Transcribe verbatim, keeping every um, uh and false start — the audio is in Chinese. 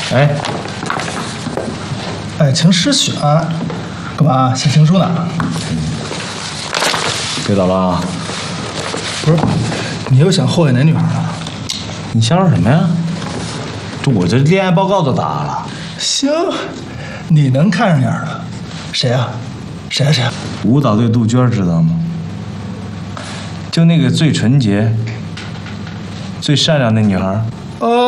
哎， 爱情诗选，干嘛写情书呢？ 别捣乱啊！ 不是，你又想祸害哪女孩了？ 你想说什么呀？这我这恋爱报告都打了。 行，你能看上眼的，谁啊？谁啊谁啊？ 舞蹈队杜鹃知道吗？就那个最纯洁、最善良的女孩。 哦。